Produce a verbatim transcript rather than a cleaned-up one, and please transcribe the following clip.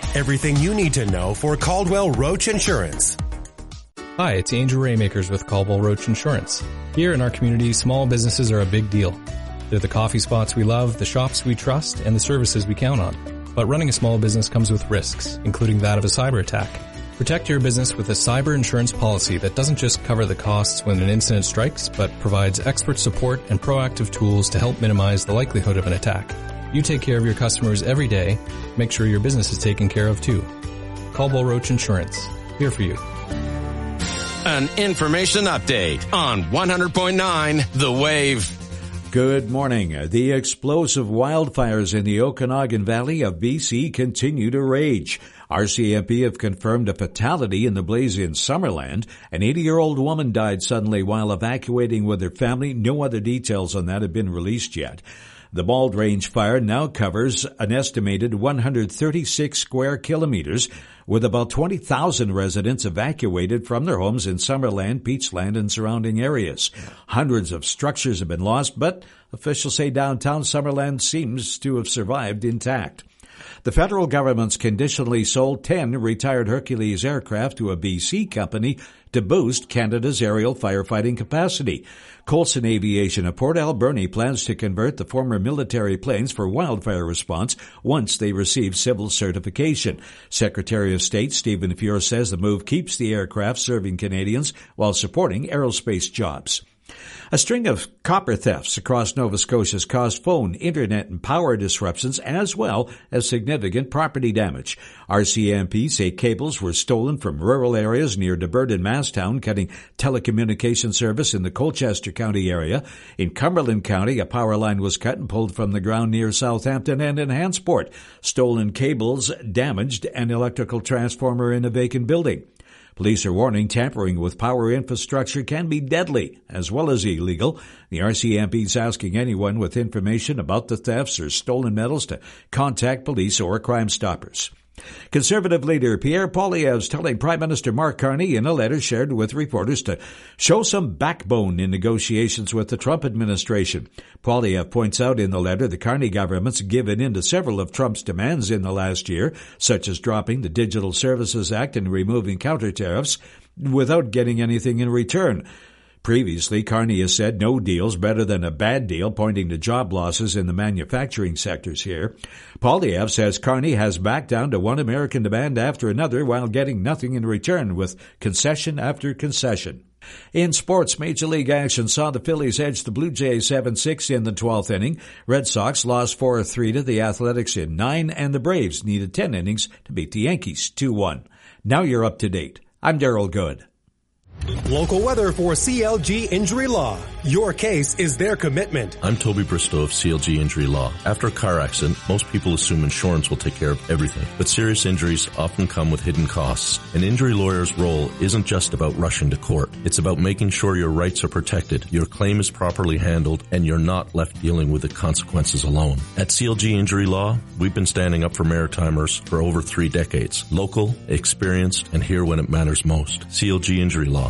Everything you need to know for Caldwell Roach Insurance. Hi, it's Angel Raymakers with Caldwell Roach Insurance. Here in our community, small businesses are a big deal. They're the coffee spots we love, the shops we trust, and the services we count on. But running a small business comes with risks, including that of a cyber attack. Protect your business with a cyber insurance policy that doesn't just cover the costs when an incident strikes, but provides expert support and proactive tools to help minimize the likelihood of an attack. You take care of your customers every day. Make sure your business is taken care of too. Caldwell Roach Insurance. Here for you. An information update on one hundred point nine The Wave. Good morning. The explosive wildfires in the Okanagan Valley of B C continue to rage. R C M P have confirmed a fatality in the blaze in Summerland. An eighty-year-old woman died suddenly while evacuating with her family. No other details on that have been released yet. The Bald Range fire now covers an estimated one hundred thirty-six square kilometers, with about twenty thousand residents evacuated from their homes in Summerland, Peachland, and surrounding areas. Hundreds of structures have been lost, but officials say downtown Summerland seems to have survived intact. The federal government's conditionally sold ten retired Hercules aircraft to a B C company to boost Canada's aerial firefighting capacity. Coulson Aviation of Port Alberni plans to convert the former military planes for wildfire response once they receive civil certification. Secretary of State Stephen Fuhr says the move keeps the aircraft serving Canadians while supporting aerospace jobs. A string of copper thefts across Nova Scotia has caused phone, internet, and power disruptions as well as significant property damage. R C M P say cables were stolen from rural areas near Debert and Masstown, cutting telecommunication service in the Colchester County area. In Cumberland County, a power line was cut and pulled from the ground near Southampton and in Hansport. Stolen cables damaged an electrical transformer in a vacant building. Police are warning tampering with power infrastructure can be deadly as well as illegal. The R C M P is asking anyone with information about the thefts or stolen metals to contact police or Crime Stoppers. Conservative leader Pierre Poilievre is telling Prime Minister Mark Carney in a letter shared with reporters to show some backbone in negotiations with the Trump administration. Poilievre points out in the letter the Carney government's given in to several of Trump's demands in the last year, such as dropping the Digital Services Act and removing counter tariffs, without getting anything in return. Previously, Carney has said no deal's better than a bad deal, pointing to job losses in the manufacturing sectors here. Poilievre says Carney has backed down to one American demand after another while getting nothing in return, with concession after concession. In sports, Major League action saw the Phillies edge the Blue Jays seven six in the twelfth inning. Red Sox lost four three to the Athletics in nine, and the Braves needed ten innings to beat the Yankees two one. Now you're up to date. I'm Daryl Good. Local weather for C L G Injury Law. Your case is their commitment. I'm Toby Bristow of C L G Injury Law. After a car accident, most people assume insurance will take care of everything. But serious injuries often come with hidden costs. An injury lawyer's role isn't just about rushing to court. It's about making sure your rights are protected, your claim is properly handled, and you're not left dealing with the consequences alone. At C L G Injury Law, we've been standing up for Maritimers for over three decades. Local, experienced, and here when it matters most. C L G Injury Law.